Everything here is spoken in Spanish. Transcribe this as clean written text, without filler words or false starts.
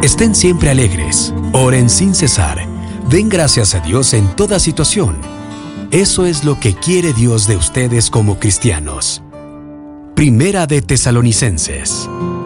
Estén siempre alegres, oren sin cesar, den gracias a Dios en toda situación. Eso es lo que quiere Dios de ustedes como cristianos. Primera de Tesalonicenses